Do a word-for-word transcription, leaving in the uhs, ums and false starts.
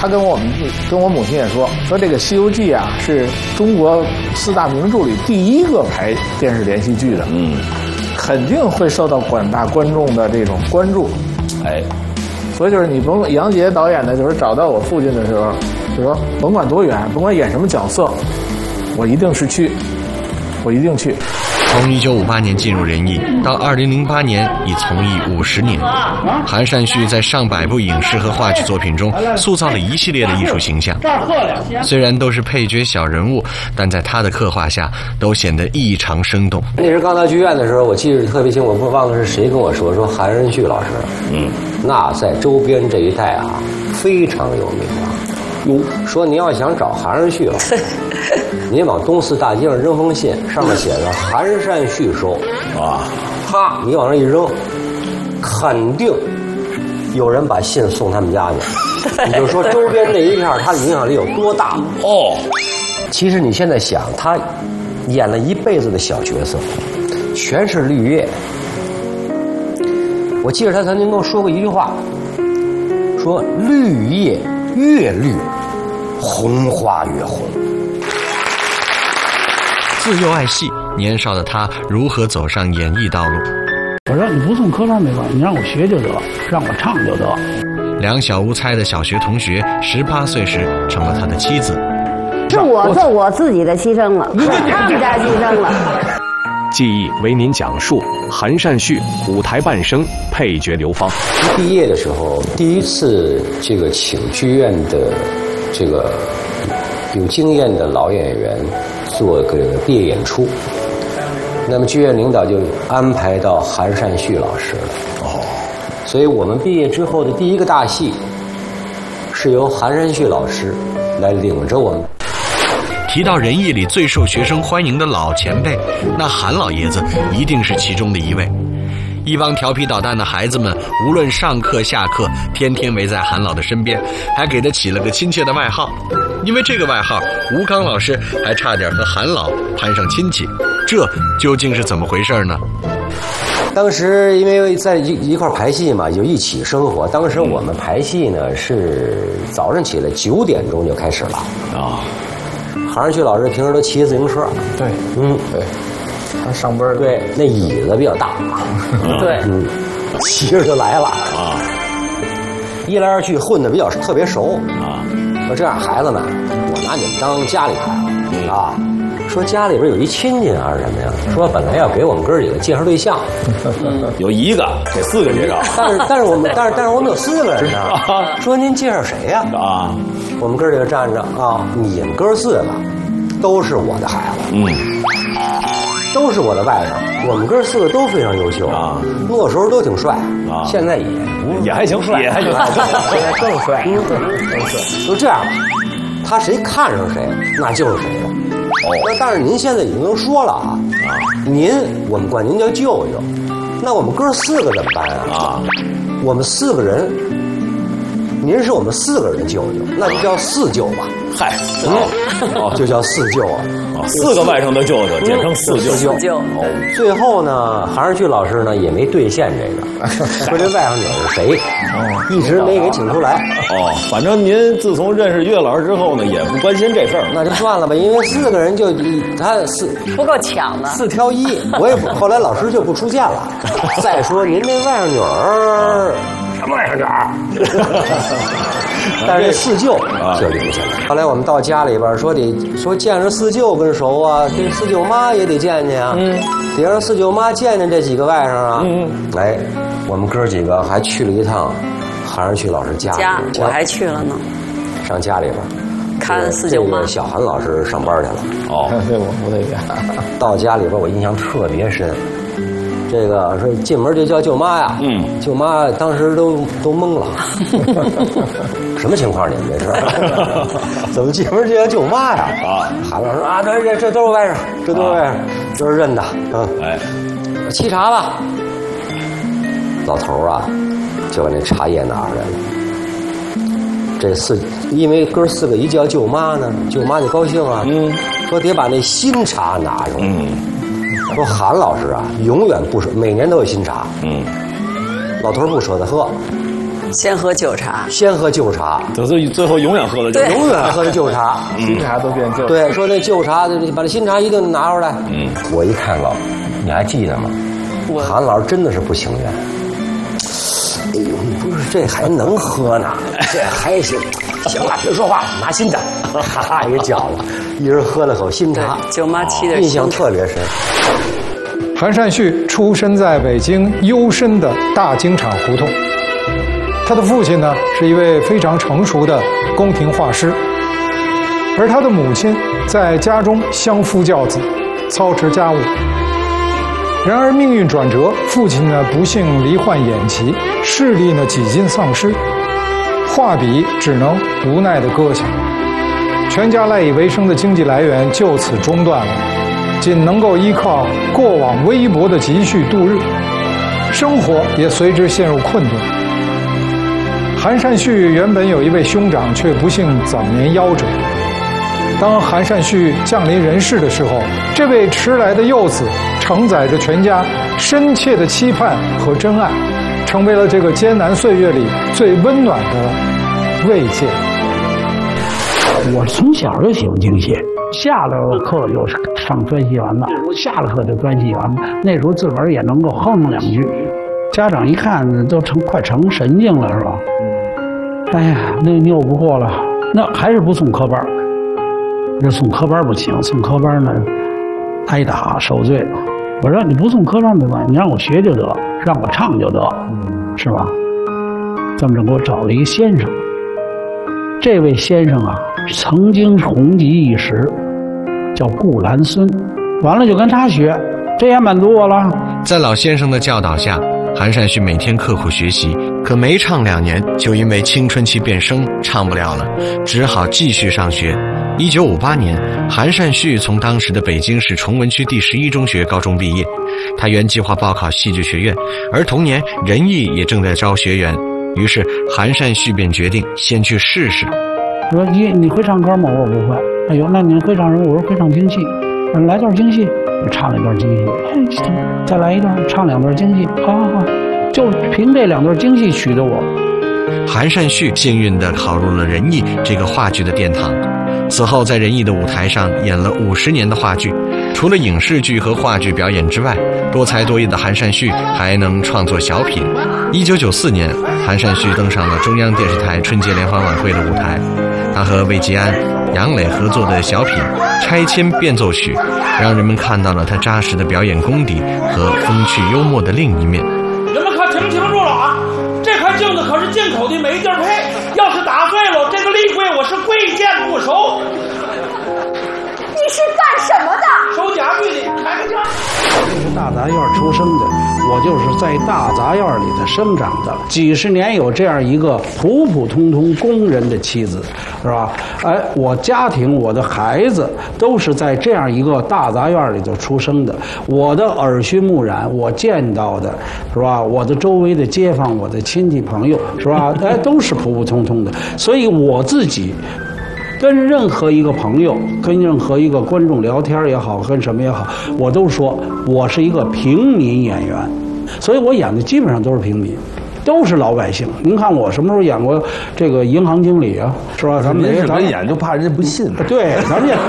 他跟我们跟我母亲也说，说这个《西游记》啊是中国四大名著里第一个拍电视连续剧的，嗯，肯定会受到广大观众的这种关注，哎，所以就是你甭杨洁导演呢，就是找到我父亲的时候，就说甭管多远，甭管演什么角色，我一定是去，我一定去。 从一九五八年进入人艺，到二零零八年已从艺五十年，韩善旭在上百部影视和话剧作品中塑造了一系列的艺术形象。虽然都是配角小人物，但在他的刻画下，都显得异常生动。 那时刚到剧院的时候，我记得特别清，我不忘了是谁跟我说，说韩善旭老师，嗯，那在周边这一带啊非常有名啊。哟，说你要想找韩善旭老师，你往东四大街上扔封信，上面写着韩善旭收啊，啪，你往上一扔，肯定有人把信送他们家去。你就说周边这一片他的影响力有多大哦。其实你现在想，他演了一辈子的小角色，全是绿叶。我记得他曾经跟我说过一句话，说绿叶越绿，红花越红。 自幼爱戏，年少的他如何走上演艺道路？ 我说你不送科班没关系，你让我学就得，让我唱就得。 两小无猜的小学同学，十八岁时成了他的妻子。 是我做我自己的牺牲了，是他们家牺牲了。 记忆为您讲述韩善旭舞台半生，配角流芳。 毕业的时候，第一次这个请剧院的这个有经验的老演员做个毕业演出，那么剧院领导就安排到韩善旭老师了。哦，所以我们毕业之后的第一个大戏是由韩善旭老师来领着我们。 提到人艺里最受学生欢迎的老前辈，那韩老爷子一定是其中的一位。一帮调皮捣蛋的孩子们，无论上课下课，天天围在韩老的身边，还给他起了个亲切的外号。因为这个外号，吴刚老师还差点和韩老攀上亲戚。这究竟是怎么回事呢？ 当时因为在一一块排戏嘛，就一起生活。当时我们排戏呢是早上起来九点钟就开始了啊。韩善旭老师平时都骑自行车， 对， 嗯， 对，他上班对，那椅子比较大， 对， 嗯，骑着就来了啊。一来二去混的比较特别熟啊。说这样孩子们，我拿你们当家里孩子啊。说家里边有一亲戚还是什么呀？说本来要给我们哥几个介绍对象， 有一个给四个介绍， 但是但是我们但是但是我们有四个人呢。说您介绍谁呀？啊，我们哥几个站着啊，你们哥四个都是我的孩子，嗯，都是我的外甥，我们哥四个都非常优秀啊，那时候都挺帅啊，现在也也还行帅，也还行， 现在更帅， 嗯，更帅。就这样吧，他谁看上谁，那就是谁了。哦，那但是您现在已经能说了啊，您我们管您叫舅舅，那我们哥四个怎么办啊？啊，我们四个人，您是我们四个人的舅舅，那就叫四舅吧。 嗨， 哦，就叫四舅啊， 四个外甥的舅舅，简称四舅。 四舅。哦，最后呢，韩善旭老师呢也没兑现这个，说这外甥女是谁，一直没给请出来。 哦，反正您自从认识岳老师之后呢，也不关心这事儿， 那就算了吧，因为四个人就他四不够抢的， 四挑一，我也不后来老师就不出现了。再说您这外甥女儿。什么外甥女儿？但是这四舅就留下来。后来我们到家里边说得说见着四舅跟熟啊，这四舅妈也得见见啊，嗯，得让四舅妈见见这几个外甥啊。嗯，哎，我们哥几个还去了一趟韩善旭老师家， 家我还去了呢， 上家里边看四舅妈。 小韩老师上班去了。 哦，对，我不那边。 到家里边我印象特别深。这个说进门就叫舅妈呀，嗯，舅妈当时都都懵了，什么情况？你们这是怎么进门就叫舅妈呀？啊，韩老师啊，这这这都是外甥，这都是外甥，都是认的，嗯，哎，沏茶吧。老头啊，就把那茶叶拿出来了。这四，因为哥四个一叫舅妈呢，舅妈就高兴啊，嗯，说得把那新茶拿出来，嗯。说韩老师啊，永远不舍，每年都有新茶。嗯，老头不舍得喝， 先喝旧茶， 先喝旧茶， 就是最后永远喝的旧， 永远喝的旧茶， 新茶都变旧。 对，说那旧茶，把这新茶一定拿出来。嗯，我一看老，你还记得吗？韩老师真的是不情愿。哎呦，不是这还能喝呢？这还行，行了，别说话了，拿新的，哈哈，给搅了，一人喝了口新茶， 舅妈沏的， 印象特别深。 韩善旭出生在北京幽深的大经厂胡同，他的父亲呢是一位非常成熟的宫廷画师，而他的母亲在家中相夫教子，操持家务。然而命运转折，父亲呢不幸罹患眼疾，视力呢几近丧失，画笔只能无奈地搁下，全家赖以为生的经济来源就此中断了，仅能够依靠过往微薄的积蓄度日，生活也随之陷入困顿。韩善旭原本有一位兄长，却不幸早年夭折。当韩善旭降临人世的时候，这位迟来的幼子承载着全家深切的期盼和真爱，成为了这个艰难岁月里最温暖的慰藉。 我从小就喜欢京戏，下了课就上专戏完了，下了课就专戏完了。那时候自个儿也能够哼两句，家长一看都成快成神经了，是吧？哎呀，那拗不过了，那还是不送科班。这送科班不行，送科班呢挨打受罪。我说你不送科班没关系，你让我学就得，让我唱就得，是吧？这么着给我找了一个先生，这位先生啊，曾经红极一时，叫顾兰孙。完了就跟他学，这也满足我了。 在老先生的教导下，韩善旭每天刻苦学习，可没唱两年，就因为青春期变声唱不了了，只好继续上学。一九五八年，韩善旭从当时的北京市崇文区第十一中学高中毕业。他原计划报考戏剧学院，而同年仁义也正在招学员，于是韩善旭便决定先去试试。 我说你你会唱歌吗？我不会。哎呦，那你会唱什么？我说会唱京戏。来段京戏，我唱了一段京戏。哎，再来一段，唱两段京戏。好好好，就凭这两段京戏取得我。 韩善旭幸运地考入了仁义这个话剧的殿堂。此后在仁义的舞台上演了五十年的话剧，除了影视剧和话剧表演之外，多才多艺的韩善旭还能创作小品。一九九四年，韩善旭登上了中央电视台春节联欢晚会的舞台，他和魏吉安、杨磊合作的小品《拆迁变奏曲》，让人们看到了他扎实的表演功底和风趣幽默的另一面。 人们可听清楚了啊！这块镜子可是进口的，没地儿配。要是打碎了，这个立柜我是贵贱不收。 你是干什么的？ 收家具的，开个价。 我是大杂院出生的，我就是在大杂院里头生长的，几十年有这样一个普普通通工人的妻子，是吧？哎，我家庭，我的孩子都是在这样一个大杂院里头出生的，我的耳濡目染，我见到的，是吧？我的周围的街坊，我的亲戚朋友，是吧？哎，都是普普通通的，所以我自己。跟任何一个朋友，跟任何一个观众聊天也好，跟什么也好，我都说我是一个平民演员，所以我演的基本上都是平民，都是老百姓。您看我什么时候演过这个银行经理啊？是吧？咱们您是没演就怕人家不信。 对，咱们也。